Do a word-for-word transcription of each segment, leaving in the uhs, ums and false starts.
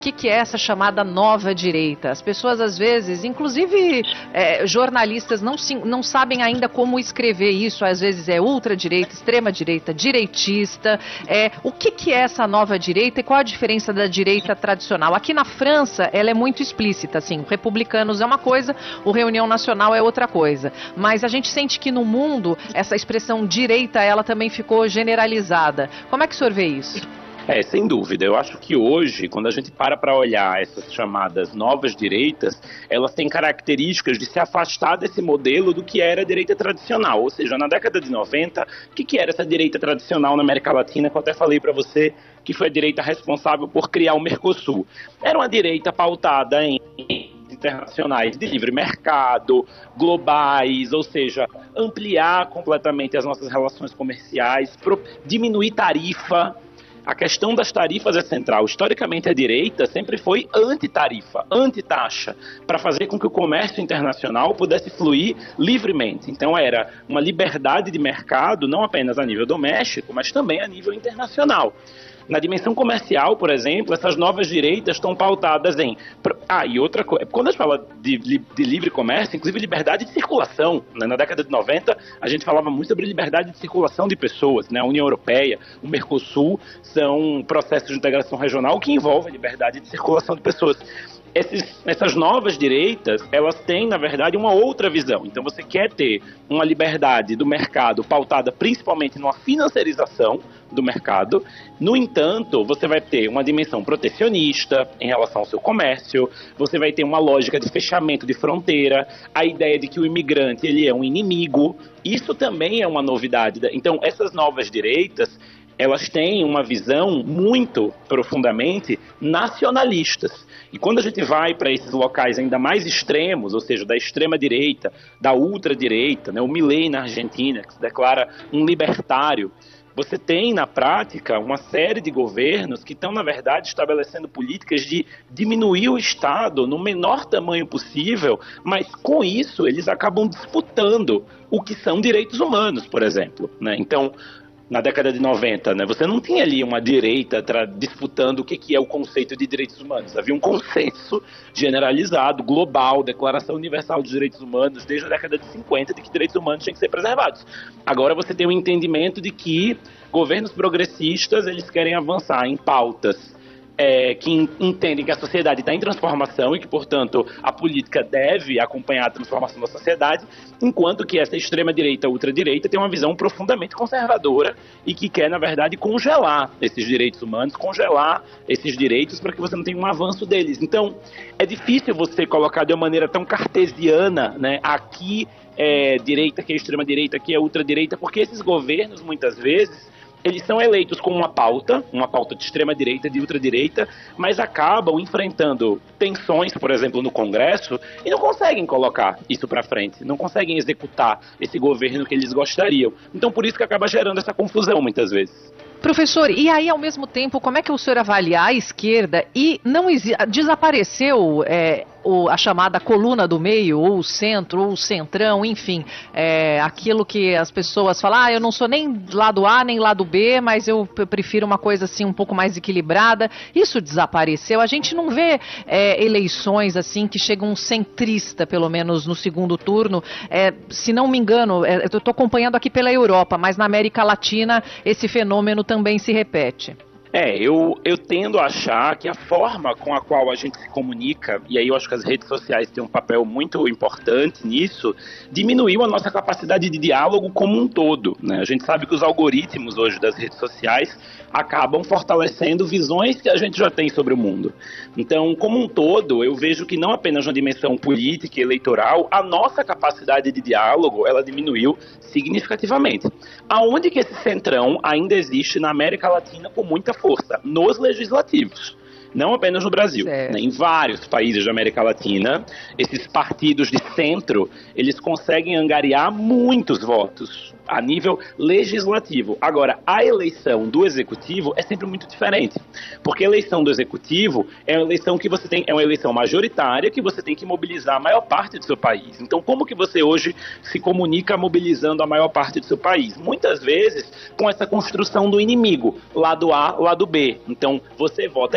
O que, que é essa chamada nova direita? As pessoas, às vezes, inclusive é, jornalistas, não, se, não sabem ainda como escrever isso. Às vezes é ultradireita, extrema-direita, direitista. É, o que, que é essa nova direita e qual a diferença da direita tradicional? Aqui na França, ela é muito explícita. Assim, o Republicanos é uma coisa, o Reunião Nacional é outra coisa. Mas a gente sente que no mundo, essa expressão direita, ela também ficou generalizada. Como é que o senhor vê isso? É, sem dúvida. Eu acho que hoje, quando a gente para para olhar essas chamadas novas direitas, elas têm características de se afastar desse modelo do que era a direita tradicional. Ou seja, na década de noventa, o que, que era essa direita tradicional na América Latina, que eu até falei para você que foi a direita responsável por criar o Mercosul? Era uma direita pautada em internacionais de livre mercado, globais, ou seja, ampliar completamente as nossas relações comerciais, diminuir tarifa. A questão das tarifas é central. Historicamente, a direita sempre foi anti-tarifa, anti-taxa, para fazer com que o comércio internacional pudesse fluir livremente. Então, era uma liberdade de mercado, não apenas a nível doméstico, mas também a nível internacional. Na dimensão comercial, por exemplo, essas novas direitas estão pautadas em... Ah, e outra coisa, quando a gente fala de, de livre comércio, inclusive liberdade de circulação, né? Na década de noventa, a gente falava muito sobre liberdade de circulação de pessoas, né? A União Europeia, o Mercosul, são processos de integração regional que envolvem liberdade de circulação de pessoas. Esses, essas novas direitas, elas têm, na verdade, uma outra visão. Então, você quer ter uma liberdade do mercado pautada principalmente numa financiarização do mercado. No entanto, você vai ter uma dimensão protecionista em relação ao seu comércio, você vai ter uma lógica de fechamento de fronteira, a ideia de que o imigrante ele é um inimigo. Isso também é uma novidade. Então, essas novas direitas, elas têm uma visão muito profundamente nacionalistas. E quando a gente vai para esses locais ainda mais extremos, ou seja, da extrema-direita, da ultradireita, né, o Milei na Argentina, que se declara um libertário, você tem, na prática, uma série de governos que estão, na verdade, estabelecendo políticas de diminuir o Estado no menor tamanho possível, mas, com isso, eles acabam disputando o que são direitos humanos, por exemplo, né? Então, na década de noventa, né, você não tinha ali uma direita disputando o que, que é o conceito de direitos humanos. Havia um consenso generalizado, global, Declaração Universal dos Direitos Humanos, desde a década de cinquenta, de que direitos humanos têm que ser preservados. Agora você tem um entendimento de que governos progressistas eles querem avançar em pautas É, que entendem que a sociedade está em transformação e que, portanto, a política deve acompanhar a transformação da sociedade, enquanto que essa extrema-direita, ultradireita, tem uma visão profundamente conservadora e que quer, na verdade, congelar esses direitos humanos, congelar esses direitos para que você não tenha um avanço deles. Então, é difícil você colocar de uma maneira tão cartesiana, né, aqui é direita, aqui é extrema-direita, aqui é ultradireita, porque esses governos, muitas vezes, eles são eleitos com uma pauta, uma pauta de extrema-direita, de ultradireita, mas acabam enfrentando tensões, por exemplo, no Congresso, e não conseguem colocar isso para frente, não conseguem executar esse governo que eles gostariam. Então, por isso que acaba gerando essa confusão, muitas vezes. Professor, e aí, ao mesmo tempo, como é que o senhor avalia a esquerda e não desapareceu é, o, a chamada coluna do meio, ou o centro, ou o centrão, enfim, é, aquilo que as pessoas falam, ah, eu não sou nem lado A, nem lado B, mas eu prefiro uma coisa assim um pouco mais equilibrada. Isso desapareceu. A gente não vê é, eleições assim que chegam um centrista, pelo menos no segundo turno. É, se não me engano, é, eu estou acompanhando aqui pela Europa, mas na América Latina esse fenômeno também se repete. É, eu, eu tendo a achar que a forma com a qual a gente se comunica, e aí eu acho que as redes sociais têm um papel muito importante nisso, diminuiu a nossa capacidade de diálogo como um todo, né? A gente sabe que os algoritmos hoje das redes sociais acabam fortalecendo visões que a gente já tem sobre o mundo. Então, como um todo, eu vejo que não apenas na dimensão política e eleitoral, a nossa capacidade de diálogo, ela diminuiu significativamente. Aonde que esse centrão ainda existe na América Latina com muita força? Nos legislativos. Não apenas no Brasil, né? Em vários países da América Latina, esses partidos de centro, eles conseguem angariar muitos votos a nível legislativo. Agora, a eleição do executivo é sempre muito diferente, porque a eleição do executivo é uma eleição que você tem, é uma eleição majoritária que você tem que mobilizar a maior parte do seu país. Então, como que você hoje se comunica mobilizando a maior parte do seu país? Muitas vezes com essa construção do inimigo, lado A, lado B. Então, você vota em mim,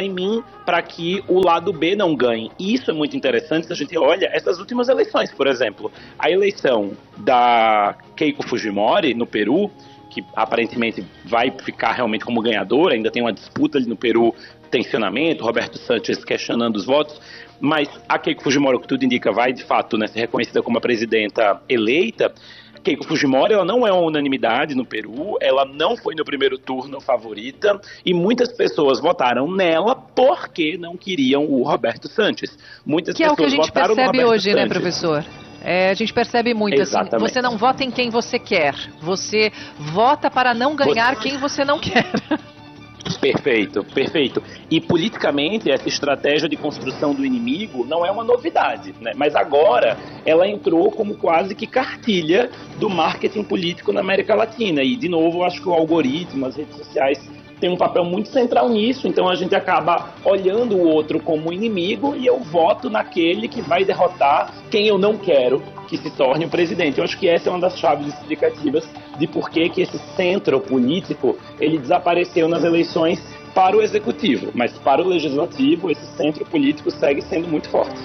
para que o lado B não ganhe. E isso é muito interessante se a gente olha essas últimas eleições, por exemplo. A eleição da Keiko Fujimori, no Peru, que aparentemente vai ficar realmente como ganhadora, ainda tem uma disputa ali no Peru, tensionamento, Roberto Sanches questionando os votos, mas a Keiko Fujimori, o que tudo indica, vai de fato, né, ser reconhecida como a presidenta eleita. Keiko Fujimori, ela não é uma unanimidade no Peru, ela não foi no primeiro turno favorita, e muitas pessoas votaram nela porque não queriam o Roberto Sanches. Muitas que é o que a gente percebe hoje, Sanches. Né, professor? É, a gente percebe muito Exatamente. assim, você não vota em quem você quer, você vota para não ganhar você... quem você não quer. Perfeito, perfeito. E politicamente essa estratégia de construção do inimigo não é uma novidade, né? Mas agora ela entrou como quase que cartilha do marketing político na América Latina. E de novo, eu acho que o algoritmo, as redes sociais tem um papel muito central nisso, então a gente acaba olhando o outro como inimigo e eu voto naquele que vai derrotar quem eu não quero que se torne o presidente. Eu acho que essa é uma das chaves explicativas de por que que esse centro político ele desapareceu nas eleições para o executivo, mas para o legislativo esse centro político segue sendo muito forte.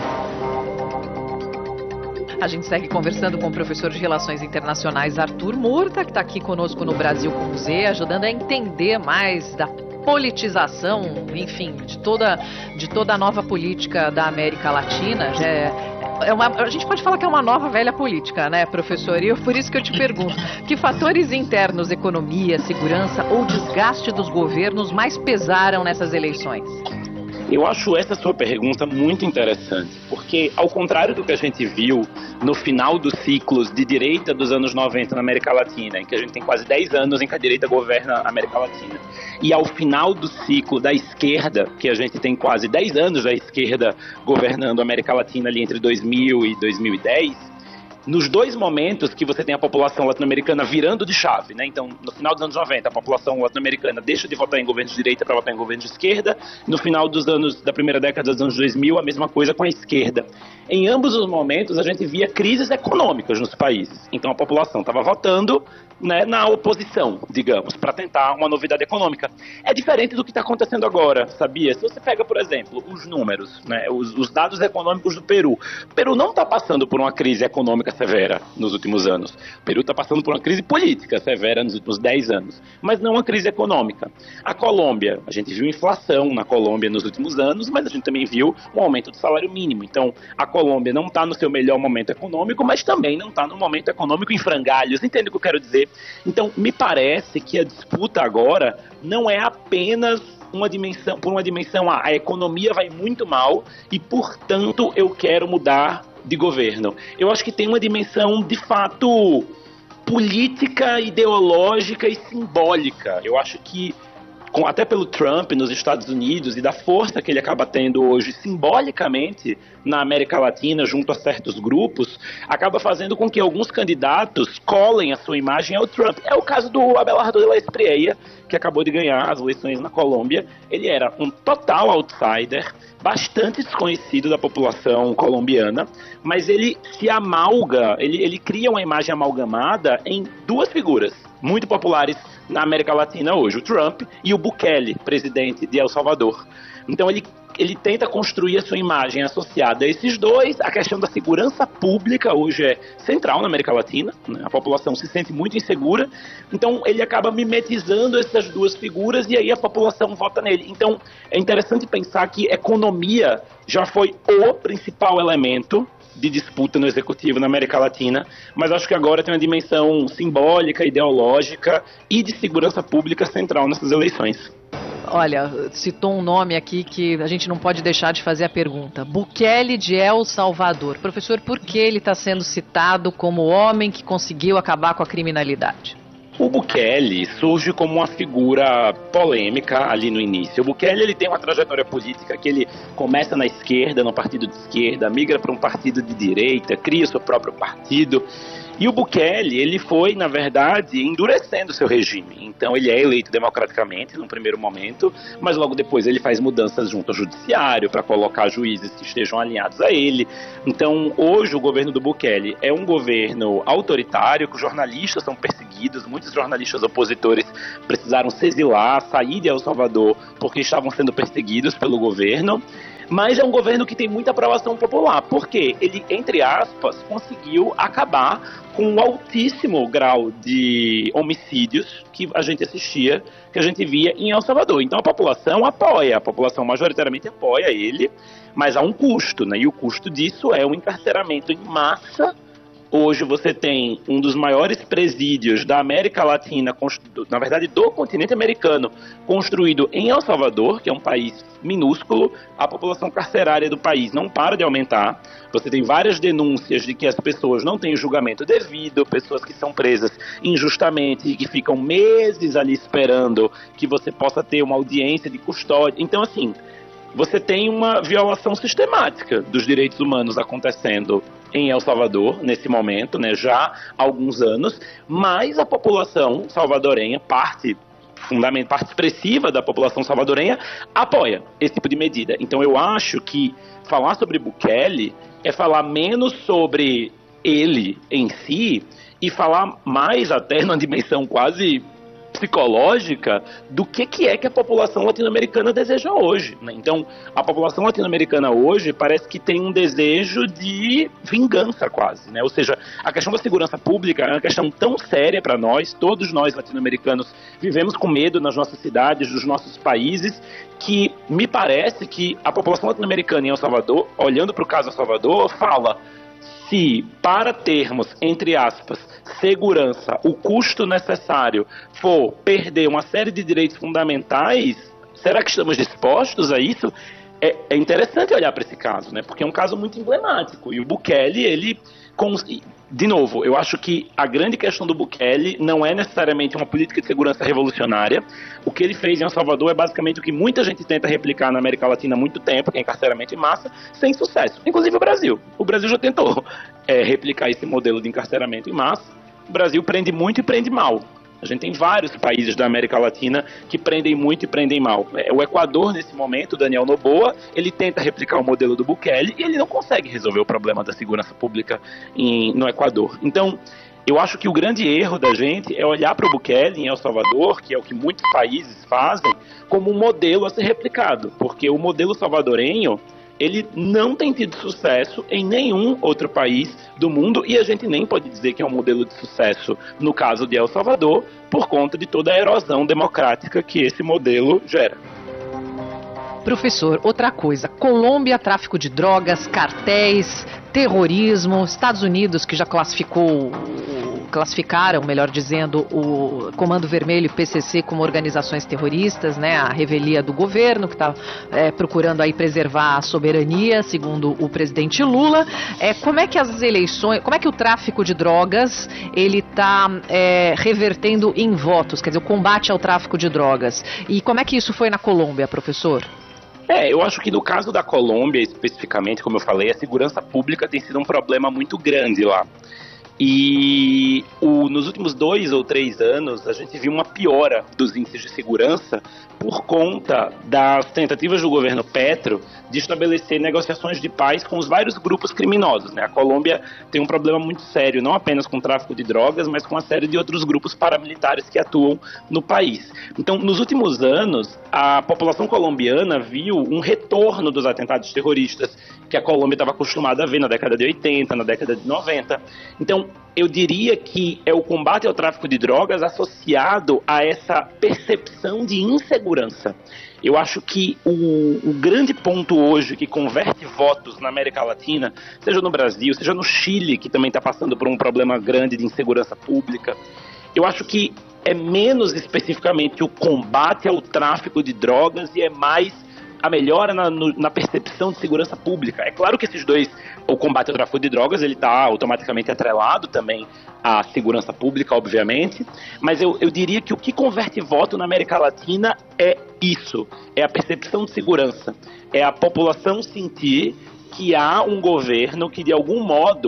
A gente segue conversando com o professor de Relações Internacionais Arthur Murta, que está aqui conosco no Brasil com Z, ajudando a entender mais da politização, enfim, de toda, de toda a nova política da América Latina. Já é, é uma, a gente pode falar que é uma nova velha política, né, professor? E eu, por isso que eu te pergunto, que fatores internos, economia, segurança ou desgaste dos governos mais pesaram nessas eleições? Eu acho essa sua pergunta muito interessante, porque ao contrário do que a gente viu no final dos ciclos de direita dos anos noventa na América Latina, em que a gente tem quase dez anos em que a direita governa a América Latina, e ao final do ciclo da esquerda, que a gente tem quase dez anos da esquerda governando a América Latina ali entre dois mil e dois mil e dez, nos dois momentos que você tem a população latino-americana virando de chave, né? Então, no final dos anos noventa, a população latino-americana deixa de votar em governos de direita para votar em governos de esquerda. No final dos anos, da primeira década dos anos dois mil, a mesma coisa com a esquerda. Em ambos os momentos, a gente via crises econômicas nos países. Então, a população estava votando, né, na oposição, digamos, para tentar uma novidade econômica. É diferente do que está acontecendo agora, sabia? Se você pega, por exemplo, os números, né, os, os dados econômicos do Peru. O Peru não está passando por uma crise econômica severa nos últimos anos. O Peru está passando por uma crise política severa nos últimos dez anos, mas não uma crise econômica. A Colômbia, a gente viu inflação na Colômbia nos últimos anos, mas a gente também viu um aumento do salário mínimo. Então, a Colômbia não está no seu melhor momento econômico, mas também não está no momento econômico em frangalhos. Entende o que eu quero dizer? Então, me parece que a disputa agora não é apenas uma dimensão, por uma dimensão, ah, a economia vai muito mal e, portanto, eu quero mudar de governo. Eu acho que tem uma dimensão, de fato, política, ideológica e simbólica. Eu acho que, com, até pelo Trump nos Estados Unidos e da força que ele acaba tendo hoje simbolicamente na América Latina junto a certos grupos, acaba fazendo com que alguns candidatos colem a sua imagem ao Trump. É o caso do Abelardo de la Espriella, que acabou de ganhar as eleições na Colômbia. Ele era um total outsider, bastante desconhecido da população colombiana, mas ele se amalga, ele, ele cria uma imagem amalgamada em duas figuras muito populares na América Latina hoje, o Trump e o Bukele, presidente de El Salvador. Então ele, ele tenta construir a sua imagem associada a esses dois. A questão da segurança pública hoje é central na América Latina, né? A população se sente muito insegura, então ele acaba mimetizando essas duas figuras e aí a população vota nele. Então é interessante pensar que economia já foi o principal elemento de disputa no executivo na América Latina, mas acho que agora tem uma dimensão simbólica, ideológica e de segurança pública central nessas eleições. Olha, citou um nome aqui que a gente não pode deixar de fazer a pergunta. Bukele de El Salvador. Professor, por que ele está sendo citado como o homem que conseguiu acabar com a criminalidade? O Bukele surge como uma figura polêmica ali no início. O Bukele ele tem uma trajetória política que ele começa na esquerda, no partido de esquerda, migra para um partido de direita, cria seu próprio partido. E o Bukele, ele foi, na verdade, endurecendo seu regime. Então ele é eleito democraticamente no primeiro momento, mas logo depois ele faz mudanças junto ao judiciário para colocar juízes que estejam alinhados a ele. Então hoje o governo do Bukele é um governo autoritário, que os jornalistas são perseguidos, muitos jornalistas opositores precisaram se exilar, sair de El Salvador porque estavam sendo perseguidos pelo governo. Mas é um governo que tem muita aprovação popular, porque ele, entre aspas, conseguiu acabar com um altíssimo grau de homicídios que a gente assistia, que a gente via em El Salvador. Então a população apoia, a população majoritariamente apoia ele, mas há um custo, né? E o custo disso é o encarceramento em massa. Hoje você tem um dos maiores presídios da América Latina, na verdade do continente americano, construído em El Salvador, que é um país minúsculo. A população carcerária do país não para de aumentar. Você tem várias denúncias de que as pessoas não têm julgamento devido, pessoas que são presas injustamente e que ficam meses ali esperando que você possa ter uma audiência de custódia. Então, assim, você tem uma violação sistemática dos direitos humanos acontecendo em El Salvador, nesse momento, né, já há alguns anos, mas a população salvadorenha, parte fundamental, parte expressiva da população salvadorenha, apoia esse tipo de medida. Então eu acho que falar sobre Bukele é falar menos sobre ele em si e falar mais até numa dimensão quase psicológica do que, que é que a população latino-americana deseja hoje, né? Então, a população latino-americana hoje parece que tem um desejo de vingança quase, né? Ou seja, a questão da segurança pública é uma questão tão séria para nós, todos nós latino-americanos vivemos com medo nas nossas cidades, nos nossos países, que me parece que a população latino-americana em El Salvador, olhando para o caso El Salvador, fala: se para termos, entre aspas, segurança, o custo necessário for perder uma série de direitos fundamentais, será que estamos dispostos a isso? É, é interessante olhar para esse caso, né? Porque é um caso muito emblemático. E o Bukele, ele... De novo, eu acho que a grande questão do Bukele não é necessariamente uma política de segurança revolucionária. O que ele fez em El Salvador é basicamente o que muita gente tenta replicar na América Latina há muito tempo, que é encarceramento em massa, sem sucesso. Inclusive o Brasil. O Brasil já tentou é, replicar esse modelo de encarceramento em massa. O Brasil prende muito e prende mal. A gente tem vários países da América Latina que prendem muito e prendem mal. O Equador, nesse momento, Daniel Noboa, ele tenta replicar o modelo do Bukele e ele não consegue resolver o problema da segurança pública em, no Equador. Então, eu acho que o grande erro da gente é olhar para o Bukele em El Salvador, que é o que muitos países fazem, como um modelo a ser replicado. Porque o modelo salvadorenho, ele não tem tido sucesso em nenhum outro país do mundo, e a gente nem pode dizer que é um modelo de sucesso no caso de El Salvador, por conta de toda a erosão democrática que esse modelo gera. Professor, outra coisa, Colômbia, tráfico de drogas, cartéis, terrorismo, Estados Unidos, que já classificou, classificaram, melhor dizendo, o Comando Vermelho e P C C como organizações terroristas, né? A revelia do governo, que está é, procurando aí preservar a soberania, segundo o presidente Lula. É, como é que as eleições, como é que o tráfico de drogas, ele está é, revertendo em votos, quer dizer, o combate ao tráfico de drogas? E como é que isso foi na Colômbia, professor? É, eu acho que no caso da Colômbia, especificamente, como eu falei, a segurança pública tem sido um problema muito grande lá. E o, nos últimos dois ou três anos, a gente viu uma piora dos índices de segurança por conta das tentativas do governo Petro de estabelecer negociações de paz com os vários grupos criminosos, né? A Colômbia tem um problema muito sério, não apenas com o tráfico de drogas, mas com uma série de outros grupos paramilitares que atuam no país. Então, nos últimos anos, a população colombiana viu um retorno dos atentados terroristas que a Colômbia estava acostumada a ver na década de oitenta, na década de noventa. Então, eu diria que é o combate ao tráfico de drogas associado a essa percepção de insegurança. Eu acho que o, o grande ponto hoje que converte votos na América Latina, seja no Brasil, seja no Chile, que também está passando por um problema grande de insegurança pública, eu acho que é menos especificamente o combate ao tráfico de drogas e é mais a melhora na, no, na percepção de segurança pública. É claro que esses dois, o combate ao tráfico de drogas, ele está automaticamente atrelado também à segurança pública, obviamente, mas eu, eu diria que o que converte voto na América Latina é isso, é a percepção de segurança, é a população sentir que há um governo que de algum modo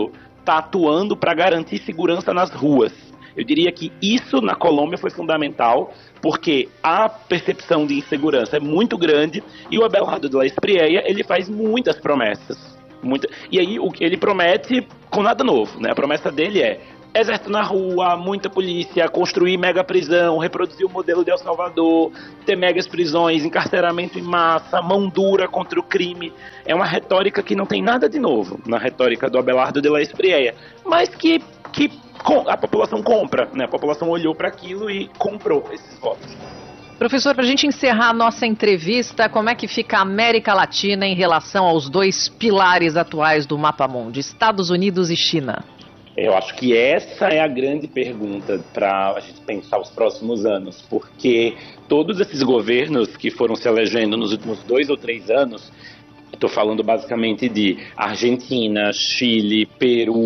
está atuando para garantir segurança nas ruas. Eu diria que isso na Colômbia foi fundamental, porque a percepção de insegurança é muito grande e o Abelardo de la Espriella, ele faz muitas promessas. Muita... E aí o que ele promete com nada novo, né? A promessa dele é exército na rua, muita polícia, construir mega prisão, reproduzir o modelo de El Salvador, ter megas prisões, encarceramento em massa, mão dura contra o crime. É uma retórica que não tem nada de novo na retórica do Abelardo de la Espriella, mas que, que a população compra, né? A população olhou para aquilo e comprou esses votos. Professor, para a gente encerrar a nossa entrevista, como é que fica a América Latina em relação aos dois pilares atuais do Mapa Mundi, Estados Unidos e China? Eu acho que essa é a grande pergunta para a gente pensar os próximos anos, porque todos esses governos que foram se elegendo nos últimos dois ou três anos, estou falando basicamente de Argentina, Chile, Peru,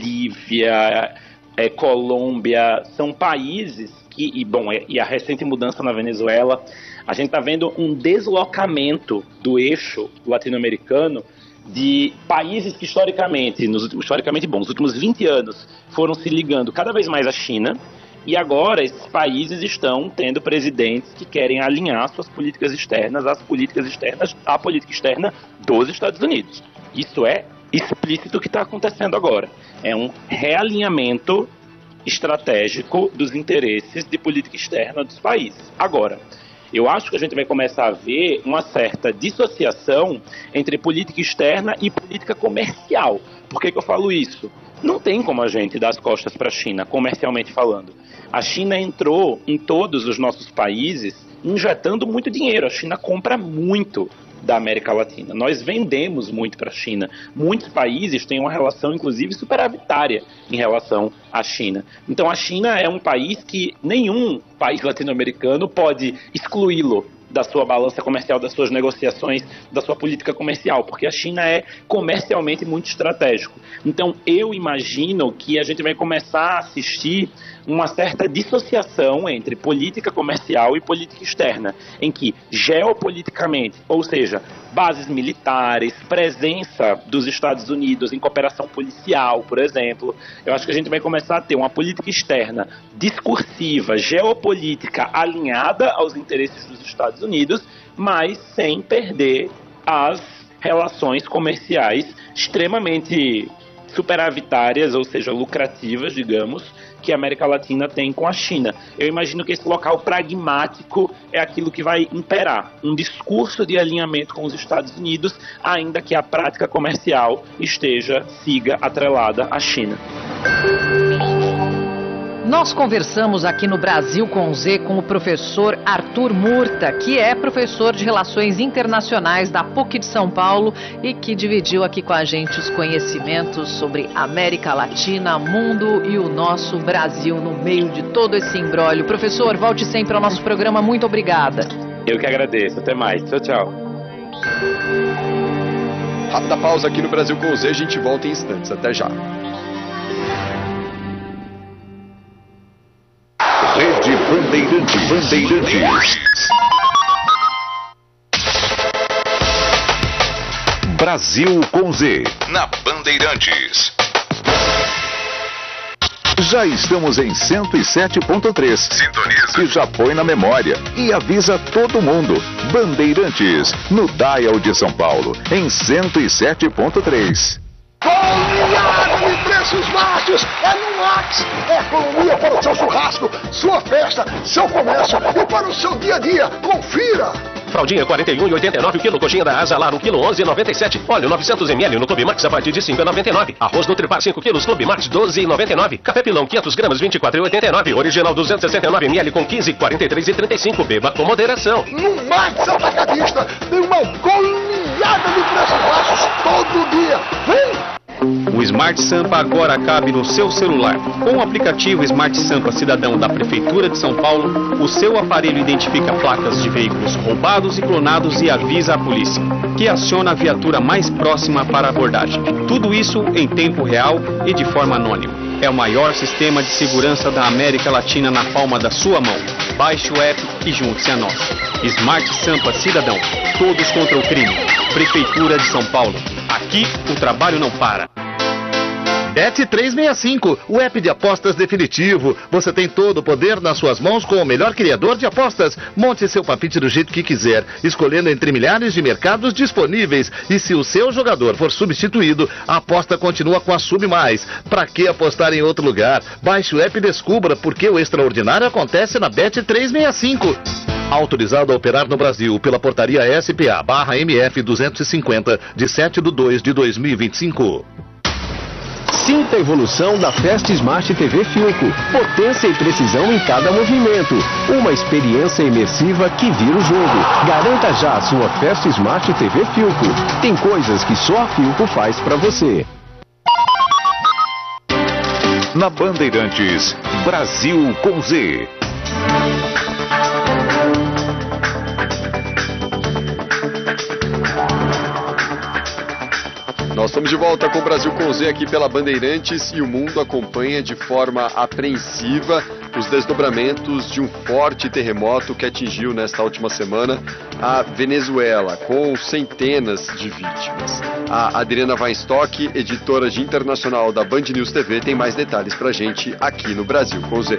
Bolívia, é, Colômbia, são países que, e, bom, e a recente mudança na Venezuela, a gente está vendo um deslocamento do eixo latino-americano de países que historicamente, nos últimos, historicamente bom, nos últimos vinte anos, foram se ligando cada vez mais à China, e agora esses países estão tendo presidentes que querem alinhar suas políticas externas às políticas externas, à política externa dos Estados Unidos. Isso é explícito o que está acontecendo agora. É um realinhamento estratégico dos interesses de política externa dos países. Agora, eu acho que a gente vai começar a ver uma certa dissociação entre política externa e política comercial. Por que que eu falo isso? Não tem como a gente dar as costas para a China, comercialmente falando. A China entrou em todos os nossos países injetando muito dinheiro. A China compra muito da América Latina. Nós vendemos muito para a China. Muitos países têm uma relação, inclusive, superavitária em relação à China. Então, a China é um país que nenhum país latino-americano pode excluí-lo da sua balança comercial, das suas negociações, da sua política comercial, porque a China é comercialmente muito estratégico. Então, eu imagino que a gente vai começar a assistir uma certa dissociação entre política comercial e política externa, em que geopoliticamente, ou seja, bases militares, presença dos Estados Unidos em cooperação policial, por exemplo, eu acho que a gente vai começar a ter uma política externa discursiva, geopolítica, alinhada aos interesses dos Estados Unidos, mas sem perder as relações comerciais extremamente superavitárias, ou seja, lucrativas, digamos, que a América Latina tem com a China. Eu imagino que esse local pragmático é aquilo que vai imperar. Um discurso de alinhamento com os Estados Unidos, ainda que a prática comercial esteja, siga atrelada à China. Nós conversamos aqui no Brasil com Z com o professor Arthur Murta, que é professor de Relações Internacionais da P U C de São Paulo e que dividiu aqui com a gente os conhecimentos sobre América Latina, mundo e o nosso Brasil no meio de todo esse imbróglio. Professor, volte sempre ao nosso programa. Muito obrigada. Eu que agradeço. Até mais. Tchau, tchau. Rápida pausa aqui no Brasil com Z. A gente volta em instantes. Até já. Rede Bandeirantes. Bandeirantes. Brasil com Z. Na Bandeirantes. Já estamos em cento e sete ponto três. Sintoniza. E já põe na memória. E avisa todo mundo. Bandeirantes. No Dial de São Paulo. Em cento e sete ponto três. Folhado de preços baixos é no Max. É economia para o seu churrasco, sua festa, seu comércio e para o seu dia a dia. Confira! Fraldinha quarenta e um e oitenta e nove o quilo, coxinha da Asa Lar um quilo onze e noventa e sete. Óleo novecentos mililitros no Clube Max a partir de cinco e noventa e nove. Arroz Nutripar cinco quilos, Clube Max doze e noventa e nove. Café Pilão quinhentos gramas vinte e quatro e oitenta e nove. Original duzentos e sessenta e nove mililitros com quinze, quarenta e três e trinta e cinco. Beba com moderação. No Max Atacadista tem uma goleada de preços baixos todo dia. Vem! O Smart Sampa agora cabe no seu celular. Com o aplicativo Smart Sampa Cidadão da Prefeitura de São Paulo, o seu aparelho identifica placas de veículos roubados e clonados e avisa a polícia, que aciona a viatura mais próxima para a abordagem. Tudo isso em tempo real e de forma anônima. É o maior sistema de segurança da América Latina na palma da sua mão. Baixe o app e junte-se a nós. Smart Sampa Cidadão. Todos contra o crime. Prefeitura de São Paulo. Aqui o trabalho não para. Bet trezentos e sessenta e cinco, o app de apostas definitivo. Você tem todo o poder nas suas mãos com o melhor criador de apostas. Monte seu palpite do jeito que quiser, escolhendo entre milhares de mercados disponíveis. E se o seu jogador for substituído, a aposta continua com a Sub Mais. Pra que apostar em outro lugar? Baixe o app e descubra porque o extraordinário acontece na Bet trezentos e sessenta e cinco. Autorizado a operar no Brasil pela portaria S P A barra M F duzentos e cinquenta, de sete de dois de dois mil e vinte e cinco. Sinta a evolução da Fast Smart T V Philco. Potência e precisão em cada movimento. Uma experiência imersiva que vira o jogo. Garanta já a sua Fast Smart T V Philco. Tem coisas que só a Philco faz pra você. Na Bandeirantes, Brasil com Z. Nós estamos de volta com o Brasil com Z aqui pela Bandeirantes e o mundo acompanha de forma apreensiva os desdobramentos de um forte terremoto que atingiu nesta última semana a Venezuela, com centenas de vítimas. A Adriana Weinstock, editora de internacional da Band News T V, tem mais detalhes pra gente aqui no Brasil com Z.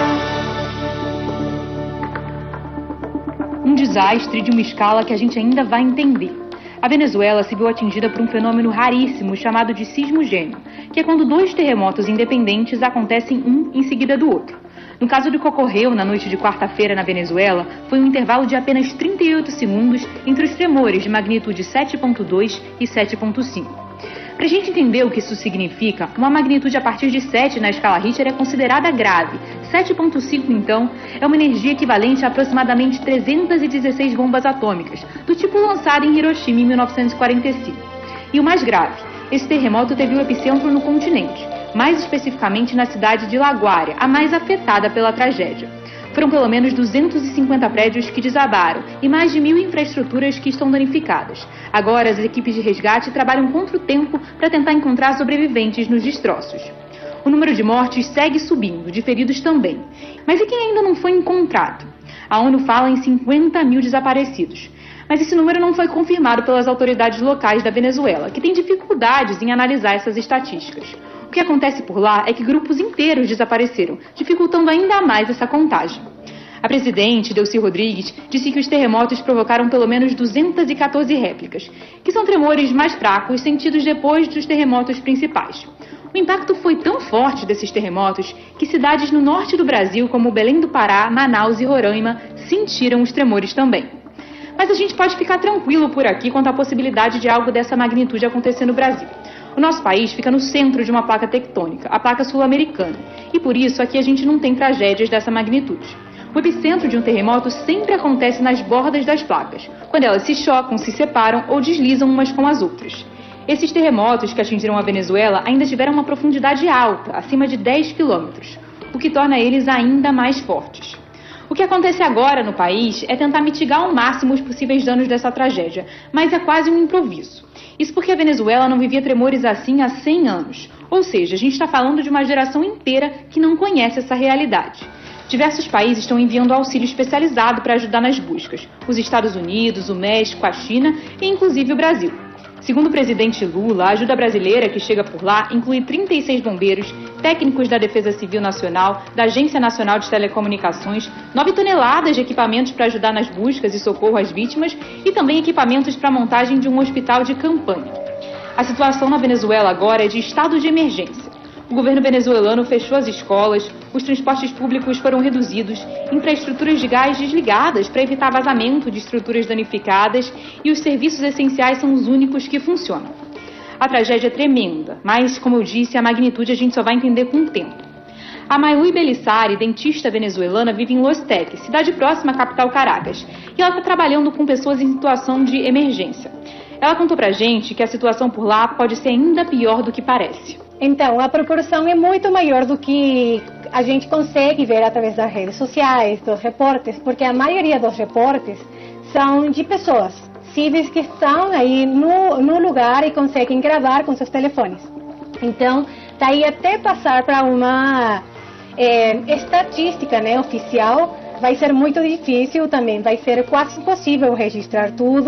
Um desastre de uma escala que a gente ainda vai entender. A Venezuela se viu atingida por um fenômeno raríssimo chamado de sismo gêmeo, que é quando dois terremotos independentes acontecem um em seguida do outro. No caso do que ocorreu na noite de quarta-feira na Venezuela, foi um intervalo de apenas trinta e oito segundos entre os tremores de magnitude sete ponto dois e sete ponto cinco. Para a gente entender o que isso significa, uma magnitude a partir de sete na escala Richter é considerada grave. sete ponto cinco, então, é uma energia equivalente a aproximadamente trezentas e dezesseis bombas atômicas, do tipo lançado em Hiroshima em mil novecentos e quarenta e cinco. E o mais grave, esse terremoto teve o epicentro no continente, mais especificamente na cidade de La Guaira, a mais afetada pela tragédia. Foram pelo menos duzentos e cinquenta prédios que desabaram e mais de mil infraestruturas que estão danificadas. Agora, as equipes de resgate trabalham contra o tempo para tentar encontrar sobreviventes nos destroços. O número de mortes segue subindo, de feridos também. Mas e quem ainda não foi encontrado? A ONU fala em cinquenta mil desaparecidos. Mas esse número não foi confirmado pelas autoridades locais da Venezuela, que têm dificuldades em analisar essas estatísticas. O que acontece por lá é que grupos inteiros desapareceram, dificultando ainda mais essa contagem. A presidente, Delcy Rodrigues, disse que os terremotos provocaram pelo menos duzentas e quatorze réplicas, que são tremores mais fracos sentidos depois dos terremotos principais. O impacto foi tão forte desses terremotos que cidades no norte do Brasil, como Belém do Pará, Manaus e Roraima, sentiram os tremores também. Mas a gente pode ficar tranquilo por aqui quanto à possibilidade de algo dessa magnitude acontecer no Brasil. O nosso país fica no centro de uma placa tectônica, a placa sul-americana, e por isso aqui a gente não tem tragédias dessa magnitude. O epicentro de um terremoto sempre acontece nas bordas das placas, quando elas se chocam, se separam ou deslizam umas com as outras. Esses terremotos que atingiram a Venezuela ainda tiveram uma profundidade alta, acima de dez quilômetros, o que torna eles ainda mais fortes. O que acontece agora no país é tentar mitigar ao máximo os possíveis danos dessa tragédia, mas é quase um improviso. Isso porque a Venezuela não vivia tremores assim há cem anos. Ou seja, a gente está falando de uma geração inteira que não conhece essa realidade. Diversos países estão enviando auxílio especializado para ajudar nas buscas. Os Estados Unidos, o México, a China e inclusive o Brasil. Segundo o presidente Lula, a ajuda brasileira que chega por lá inclui trinta e seis bombeiros, técnicos da Defesa Civil Nacional, da Agência Nacional de Telecomunicações, nove toneladas de equipamentos para ajudar nas buscas e socorro às vítimas e também equipamentos para a montagem de um hospital de campanha. A situação na Venezuela agora é de estado de emergência. O governo venezuelano fechou as escolas, os transportes públicos foram reduzidos, infraestruturas de gás desligadas para evitar vazamento de estruturas danificadas e os serviços essenciais são os únicos que funcionam. A tragédia é tremenda, mas, como eu disse, a magnitude a gente só vai entender com o tempo. A Mayui Belissari, dentista venezuelana, vive em Los Teques, cidade próxima à capital Caracas, e ela está trabalhando com pessoas em situação de emergência. Ela contou pra gente que a situação por lá pode ser ainda pior do que parece. Então, a proporção é muito maior do que a gente consegue ver através das redes sociais, dos reportes, porque a maioria dos reportes são de pessoas, civis que estão aí no, no lugar e conseguem gravar com seus telefones. Então, daí até passar para uma é, estatística, né, oficial, vai ser muito difícil também, vai ser quase impossível registrar tudo.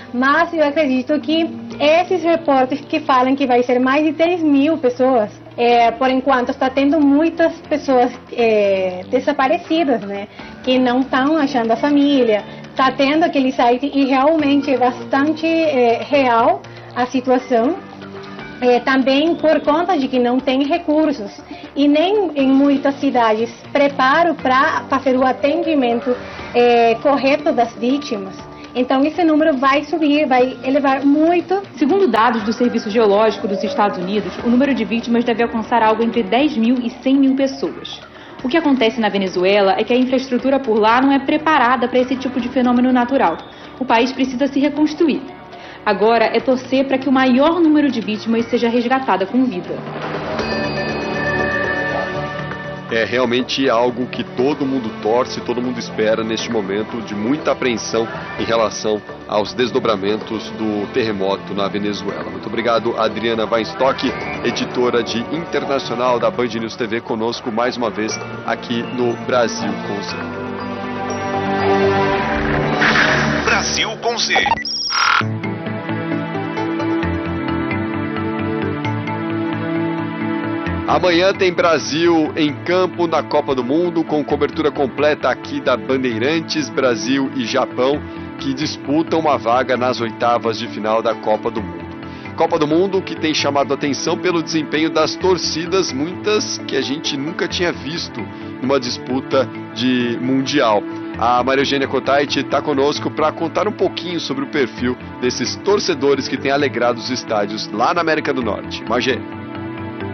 Mas eu acredito que esses reportes que falam que vai ser mais de três mil pessoas, é, por enquanto está tendo muitas pessoas é, desaparecidas, né? Que não estão achando a família, está tendo aquele site e realmente é bastante é, real a situação. É, também por conta de que não tem recursos e nem em muitas cidades preparo para fazer o atendimento é, correto das vítimas. Então esse número vai subir, vai elevar muito. Segundo dados do Serviço Geológico dos Estados Unidos, o número de vítimas deve alcançar algo entre dez mil e cem mil pessoas. O que acontece na Venezuela é que a infraestrutura por lá não é preparada para esse tipo de fenômeno natural. O país precisa se reconstruir. Agora é torcer para que o maior número de vítimas seja resgatada com vida. É realmente algo que todo mundo torce, todo mundo espera neste momento de muita apreensão em relação aos desdobramentos do terremoto na Venezuela. Muito obrigado, Adriana Weinstock, editora de Internacional da Band News T V, conosco mais uma vez aqui no Brasil com Z. Brasil com Z. Amanhã tem Brasil em campo na Copa do Mundo, com cobertura completa aqui da Bandeirantes. Brasil e Japão, que disputam uma vaga nas oitavas de final da Copa do Mundo. Copa do Mundo que tem chamado a atenção pelo desempenho das torcidas, muitas que a gente nunca tinha visto numa disputa de Mundial. A Maria Eugênia Cotait está conosco para contar um pouquinho sobre o perfil desses torcedores que têm alegrado os estádios lá na América do Norte. Magê.